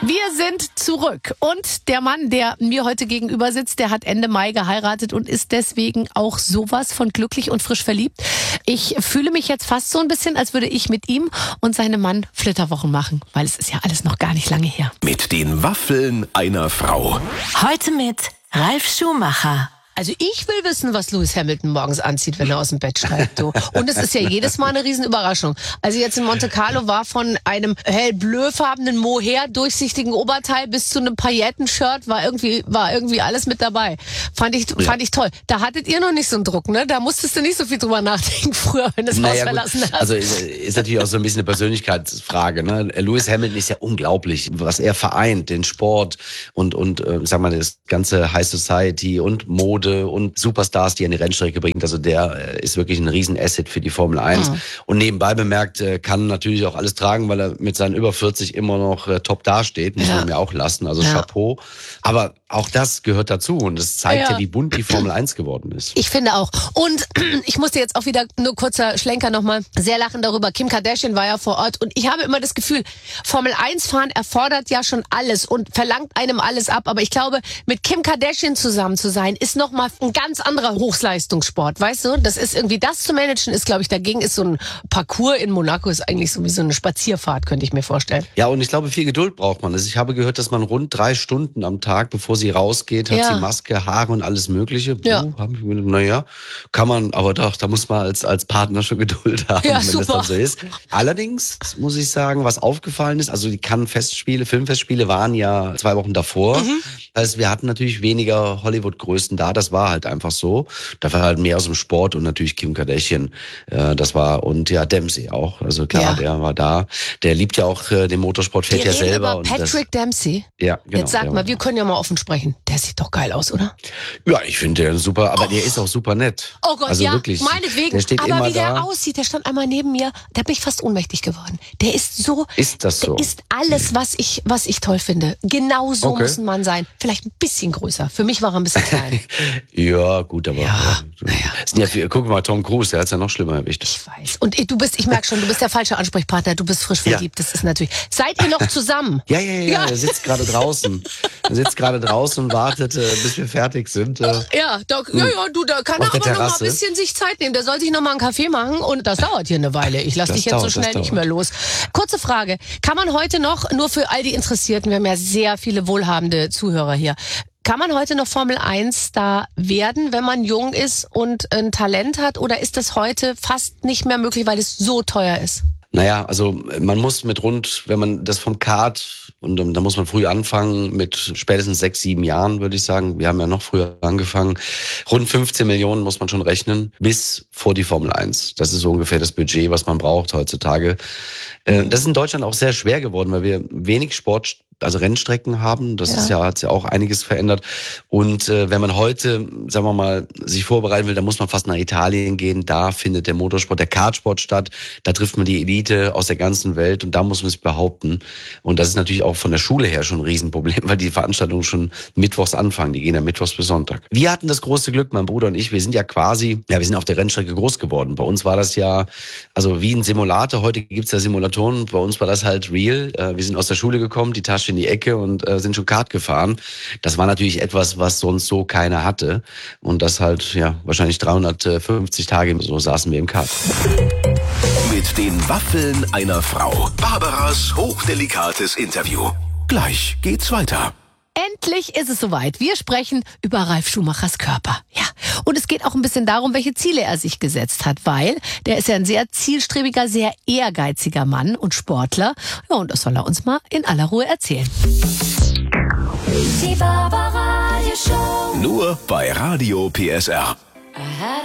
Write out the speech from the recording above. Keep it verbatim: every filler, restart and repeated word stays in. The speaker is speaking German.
Wir sind zurück und der Mann, der mir heute gegenüber sitzt, der hat Ende Mai geheiratet und ist deswegen auch sowas von glücklich und frisch verliebt. Ich fühle mich jetzt fast so ein bisschen, als würde ich mit ihm und seinem Mann Flitterwochen machen, weil es ist ja alles noch gar nicht lange her. Mit den Waffeln einer Frau. Heute mit Ralf Schumacher. Also ich will wissen, was Lewis Hamilton morgens anzieht, wenn er aus dem Bett steigt. Du. Und es ist ja jedes Mal eine Riesenüberraschung. Also jetzt in Monte Carlo war von einem hellblöfarbenen Mohair durchsichtigen Oberteil bis zu einem Pailletten-Shirt war irgendwie war irgendwie alles mit dabei. Fand ich Ja. fand ich toll. Da hattet ihr noch nicht so einen Druck, ne? Da musstest du nicht so viel drüber nachdenken früher, wenn du das Haus Naja, verlassen gut. hast. Also ist, ist natürlich auch so ein bisschen eine Persönlichkeitsfrage. Ne? Lewis Hamilton ist ja unglaublich, was er vereint, den Sport und und äh, sag mal das ganze High Society und Mode und Superstars, die er in die Rennstrecke bringt. Also der äh, ist wirklich ein Riesenasset für die Formel eins. Mhm. Und nebenbei bemerkt, äh, kann natürlich auch alles tragen, weil er mit seinen über vierzig immer noch äh, top dasteht. Muss Ja. man mir auch lassen. Also Ja. Chapeau. Aber auch das gehört dazu und es zeigt ja. Ja. wie bunt die Formel eins geworden ist. Ich finde auch. Und ich musste jetzt auch wieder, nur kurzer Schlenker nochmal, sehr lachen darüber. Kim Kardashian war ja vor Ort und ich habe immer das Gefühl, Formel eins fahren erfordert ja schon alles und verlangt einem alles ab. Aber ich glaube, mit Kim Kardashian zusammen zu sein, ist nochmal ein ganz anderer Hochleistungssport, weißt du? Das ist irgendwie, das zu managen ist, glaube ich, dagegen ist so ein Parcours in Monaco ist eigentlich so wie so eine Spazierfahrt, könnte ich mir vorstellen. Ja, und ich glaube, viel Geduld braucht man. Also ich habe gehört, dass man rund drei Stunden am Tag, bevor sie rausgeht, hat Ja. sie Maske, Haare und alles Mögliche. Ja. Puh, hab ich mir gedacht, naja, kann man, aber doch, da muss man als, als Partner schon Geduld haben, Ja, wenn super. das dann so ist. Allerdings muss ich sagen, was aufgefallen ist, also die Cannes-Festspiele, Filmfestspiele waren ja zwei Wochen davor. Mhm. Das heißt, wir hatten natürlich weniger Hollywood-Größen da, das war halt einfach so. Da war halt mehr aus dem Sport und natürlich Kim Kardashian, äh, das war, und ja, Dempsey auch. Also klar, Ja. der war da. Der liebt ja auch äh, den Motorsport, fährt Wir ja reden selber. über und Patrick das, Dempsey. ja, genau. Jetzt sag der mal, war wir da. können ja mal offen sprechen. Der sieht doch geil aus, oder? Ja, ich finde den super, aber der ist auch super nett. Oh Gott, also ja, wirklich, meinetwegen. Der steht Aber immer wie der da. aussieht, der stand einmal neben mir, der hat mich fast ohnmächtig geworden. Der ist so, Ist das so? der ist alles, was ich, was ich toll finde. Genau so Okay. muss ein Mann sein. Vielleicht ein bisschen größer. Für mich war er ein bisschen klein. Ja, gut, aber Ja, äh, naja. sind ja viel, guck mal, Tom Cruise, der hat's ja noch schlimmer erwischt. Ich weiß. Und du bist, ich merke schon, du bist der falsche Ansprechpartner. Du bist frisch Ja. verliebt. Das ist natürlich. Seid ihr noch zusammen? Ja, ja, ja, Ja. der sitzt gerade draußen. Der sitzt gerade draußen und wartet, äh, bis wir fertig sind. Äh. Ja, da, ja, ja, du, da kann Auf er der aber noch mal ein Terrasse. bisschen sich Zeit nehmen. Der soll sich noch mal einen Kaffee machen und das dauert hier eine Weile. Ich lasse Das dich jetzt so dauert, das schnell nicht dauert. mehr los. Kurze Frage. Kann man heute noch, nur für all die Interessierten, wir haben ja sehr viele wohlhabende Zuhörer hier, kann man heute noch Formel eins da werden, wenn man jung ist und ein Talent hat? Oder ist das heute fast nicht mehr möglich, weil es so teuer ist? Naja, also man muss mit rund, wenn man das vom Kart, und ähm, da muss man früh anfangen, mit spätestens sechs, sieben Jahren, würde ich sagen. Wir haben ja noch früher angefangen. Rund fünfzehn Millionen muss man schon rechnen, bis vor die Formel eins. Das ist so ungefähr das Budget, was man braucht heutzutage. Äh, das ist in Deutschland auch sehr schwer geworden, weil wir wenig Sport, also Rennstrecken haben. Das Ja. ist ja, hat ja auch einiges verändert. Und äh, wenn man heute, sagen wir mal, sich vorbereiten will, dann muss man fast nach Italien gehen. Da findet der Motorsport, der Kartsport statt. Da trifft man die Elite aus der ganzen Welt und da muss man es behaupten. Und das ist natürlich auch von der Schule her schon ein Riesenproblem, weil die Veranstaltungen schon mittwochs anfangen. Die gehen ja mittwochs bis Sonntag. Wir hatten das große Glück, mein Bruder und ich, wir sind ja quasi, ja, wir sind auf der Rennstrecke groß geworden. Bei uns war das ja, also wie ein Simulator. Heute gibt's ja Simulatoren. Bei uns war das halt real. Äh, wir sind aus der Schule gekommen, die Tasche in die Ecke und äh, sind schon Kart gefahren. Das war natürlich etwas, was sonst so keiner hatte. Und das halt, ja, wahrscheinlich dreihundertfünfzig Tage, so saßen wir im Kart. Mit den Waffeln einer Frau. Barbaras hochdelikates Interview. Gleich geht's weiter. Endlich ist es soweit. Wir sprechen über Ralf Schumachers Körper. Ja. Und es geht auch ein bisschen darum, welche Ziele er sich gesetzt hat, weil der ist ja ein sehr zielstrebiger, sehr ehrgeiziger Mann und Sportler. Ja, und das soll er uns mal in aller Ruhe erzählen. Die Barbara Radio Show. Nur bei Radio P S R.